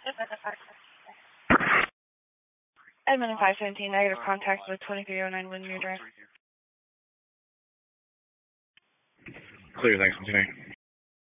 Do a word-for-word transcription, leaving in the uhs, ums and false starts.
Edmund five seventeen, negative contact with twenty-three oh nine Windmere Drive. Clear, thanks, continue.